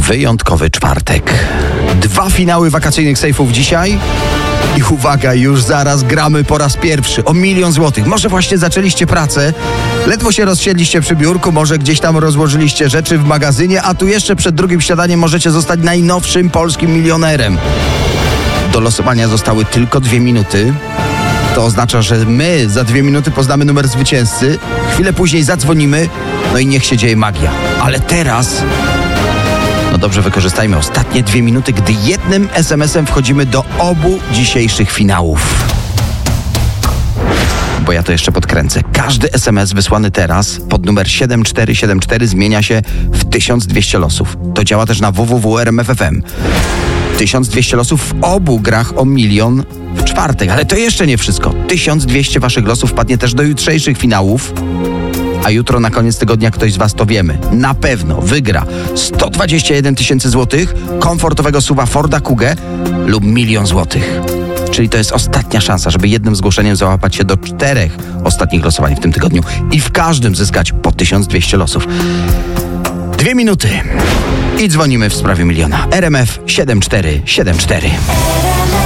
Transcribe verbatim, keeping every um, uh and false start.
wyjątkowy czwartek. Dwa finały wakacyjnych sejfów dzisiaj. I uwaga, już zaraz gramy po raz pierwszy o milion złotych. Może właśnie zaczęliście pracę, ledwo się rozsiedliście przy biurku, może gdzieś tam rozłożyliście rzeczy w magazynie, a tu jeszcze przed drugim śniadaniem możecie zostać najnowszym polskim milionerem. Do losowania zostały tylko dwie minuty. To oznacza, że my za dwie minuty poznamy numer zwycięzcy, chwilę później zadzwonimy, no i niech się dzieje magia. Ale teraz... No dobrze, wykorzystajmy ostatnie dwie minuty, gdy jednym es em esem wchodzimy do obu dzisiejszych finałów. Bo ja to jeszcze podkręcę. Każdy es em es wysłany teraz pod numer siedem cztery siedem cztery zmienia się w tysiąc dwieście losów. To działa też na w w w kropka r m f f m. tysiąc dwieście losów w obu grach o milion w czwartek. Ale to jeszcze nie wszystko. tysiąc dwieście waszych losów wpadnie też do jutrzejszych finałów. A jutro na koniec tygodnia ktoś z was, to wiemy, na pewno wygra sto dwadzieścia jeden tysięcy złotych, komfortowego suwa Forda Kugę lub milion złotych. Czyli to jest ostatnia szansa, żeby jednym zgłoszeniem załapać się do czterech ostatnich losowań w tym tygodniu i w każdym zyskać po tysiąc dwieście losów. Dwie minuty i dzwonimy w sprawie miliona. R M F siedem cztery siedem cztery.